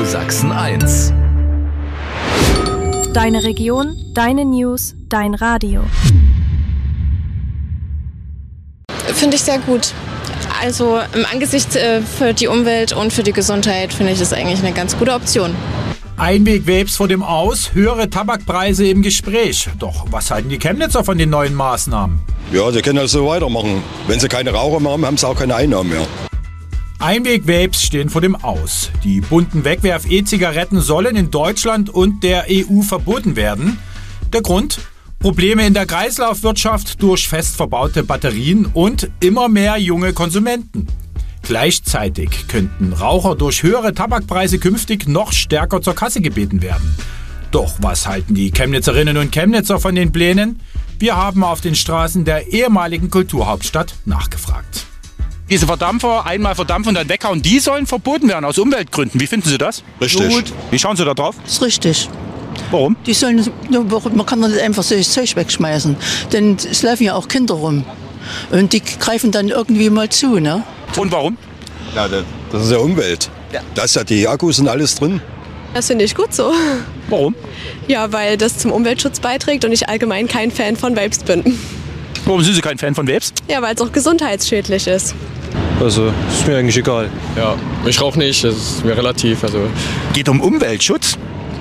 Sachsen 1. Deine Region, deine News, dein Radio. Finde ich sehr gut. Also im Angesicht für die Umwelt und für die Gesundheit finde ich das eigentlich eine ganz gute Option. Einweg-Vapes vor dem Aus, höhere Tabakpreise im Gespräch. Doch was halten die Chemnitzer von den neuen Maßnahmen? Ja, sie können das so weitermachen. Wenn sie keine Raucher mehr haben, haben sie auch keine Einnahmen mehr. Einweg-Vapes stehen vor dem Aus. Die bunten Wegwerf-E-Zigaretten sollen in Deutschland und der EU verboten werden. Der Grund? Probleme in der Kreislaufwirtschaft durch fest verbaute Batterien und immer mehr junge Konsumenten. Gleichzeitig könnten Raucher durch höhere Tabakpreise künftig noch stärker zur Kasse gebeten werden. Doch was halten die Chemnitzerinnen und Chemnitzer von den Plänen? Wir haben auf den Straßen der ehemaligen Kulturhauptstadt nachgefragt. Diese Verdampfer, einmal verdampfen und dann weghauen, die sollen verboten werden aus Umweltgründen. Wie finden Sie das? Richtig. Gut. Wie schauen Sie da drauf? Das ist richtig. Warum? Die sollen, man kann doch nicht einfach so das Zeug wegschmeißen. Denn es laufen ja auch Kinder rum. Und die greifen dann irgendwie mal zu, ne? Und warum? Ja, das ist ja Umwelt. Da ist ja die Akkus und alles drin. Das finde ich gut so. Warum? Ja, weil das zum Umweltschutz beiträgt und ich allgemein kein Fan von Vapes bin. Warum sind Sie kein Fan von Vapes? Ja, weil es auch gesundheitsschädlich ist. Also, ist mir eigentlich egal. Ja, ich rauche nicht, das ist mir relativ. Also. Geht um Umweltschutz?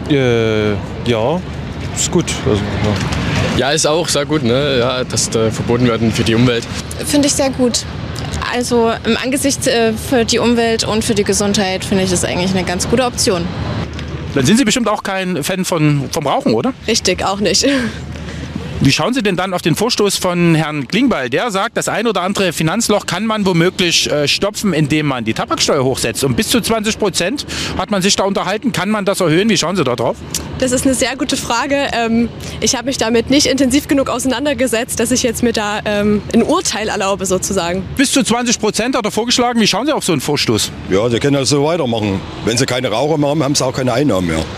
Ja, ist gut. Also, ja, ist auch sehr gut, ne? Ja, dass da verboten werden für die Umwelt. Finde ich sehr gut. Also im Angesicht für die Umwelt und für die Gesundheit finde ich das eigentlich eine ganz gute Option. Dann sind Sie bestimmt auch kein Fan vom Rauchen, oder? Richtig, auch nicht. Wie schauen Sie denn dann auf den Vorstoß von Herrn Klingbeil? Der sagt, das ein oder andere Finanzloch kann man womöglich stopfen, indem man die Tabaksteuer hochsetzt. Um bis zu 20% hat man sich da unterhalten. Kann man das erhöhen? Wie schauen Sie da drauf? Das ist eine sehr gute Frage. Ich habe mich damit nicht intensiv genug auseinandergesetzt, dass ich jetzt mir da ein Urteil erlaube sozusagen. Bis zu 20% hat er vorgeschlagen. Wie schauen Sie auf so einen Vorstoß? Ja, sie können das so weitermachen. Wenn sie keine Raucher mehr haben, haben sie auch keine Einnahmen mehr.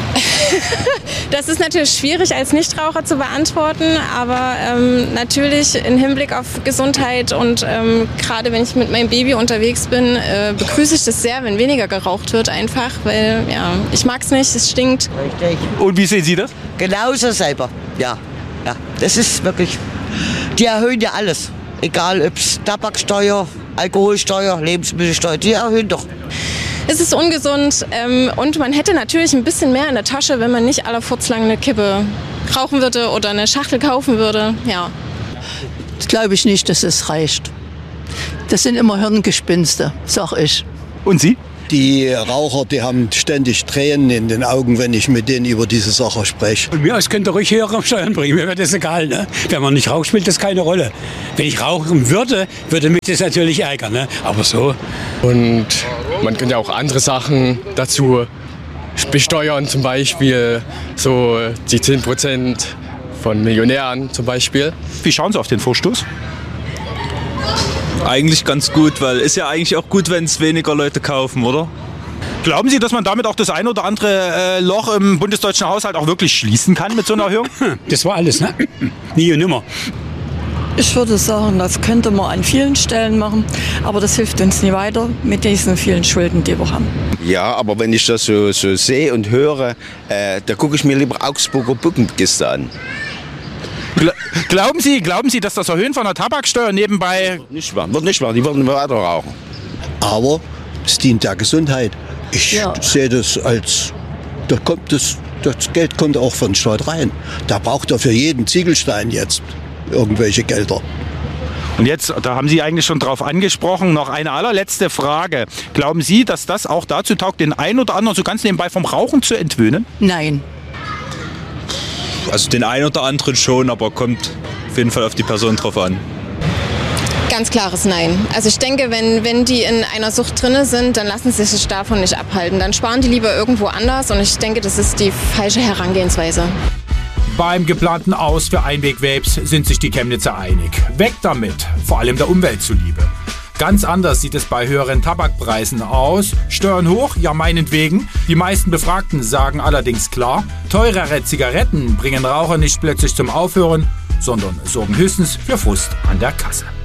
Das ist natürlich schwierig als Nichtraucher zu beantworten, aber natürlich im Hinblick auf Gesundheit und gerade wenn ich mit meinem Baby unterwegs bin, begrüße ich das sehr, wenn weniger geraucht wird einfach, weil ja, ich mag es nicht, es stinkt. Richtig. Und wie sehen Sie das? Genauso selber, ja. Das ist wirklich, die erhöhen ja alles, egal ob es Tabaksteuer, Alkoholsteuer, Lebensmittelsteuer, die erhöhen doch. Es ist ungesund und man hätte natürlich ein bisschen mehr in der Tasche, wenn man nicht aller furzlang eine Kippe rauchen würde oder eine Schachtel kaufen würde. Ja. Das glaube ich nicht, dass es reicht. Das sind immer Hirngespinste, sag ich. Und Sie? Die Raucher, die haben ständig Tränen in den Augen, wenn ich mit denen über diese Sache spreche. Von mir aus könnt ihr ruhig höhere Steuern bringen, mir wäre das egal. Ne? Wenn man nicht raucht, spielt das keine Rolle. Wenn ich rauchen würde, würde mich das natürlich ärgern. Ne? Aber so. Und man kann ja auch andere Sachen dazu besteuern, zum Beispiel so die 10% von Millionären zum Beispiel. Wie schauen Sie auf den Vorstoß? eigentlich ganz gut, weil ist ja eigentlich auch gut, wenn es weniger Leute kaufen, oder? Glauben Sie, dass man damit auch das ein oder andere Loch im bundesdeutschen Haushalt auch wirklich schließen kann mit so einer Erhöhung? Das war alles, ne? Nie und nimmer. Ich würde sagen, das könnte man an vielen Stellen machen, aber das hilft uns nie weiter mit diesen vielen Schulden, die wir haben. Ja, aber wenn ich das so sehe und höre, da gucke ich mir lieber Augsburger Puppenkiste an. Glauben Sie, dass das Erhöhen von der Tabaksteuer nebenbei... Wird nicht wahr, die würden weiter rauchen. Aber es dient der Gesundheit. Ich sehe das als, das Geld kommt auch von Staat rein. Da braucht er für jeden Ziegelstein jetzt irgendwelche Gelder. Und jetzt, da haben Sie eigentlich schon drauf angesprochen, noch eine allerletzte Frage. Glauben Sie, dass das auch dazu taugt, den einen oder anderen so ganz nebenbei vom Rauchen zu entwöhnen? Nein. Also den einen oder anderen schon, aber kommt auf jeden Fall auf die Person drauf an. Ganz klares Nein. Also ich denke, wenn die in einer Sucht drin sind, dann lassen sie sich davon nicht abhalten. Dann sparen die lieber irgendwo anders und ich denke, das ist die falsche Herangehensweise. Beim geplanten Aus für Einweg-Vapes sind sich die Chemnitzer einig. Weg damit, vor allem der Umwelt zuliebe. Ganz anders sieht es bei höheren Tabakpreisen aus. Steuern hoch, ja meinetwegen. Die meisten Befragten sagen allerdings klar, teurere Zigaretten bringen Raucher nicht plötzlich zum Aufhören, sondern sorgen höchstens für Frust an der Kasse.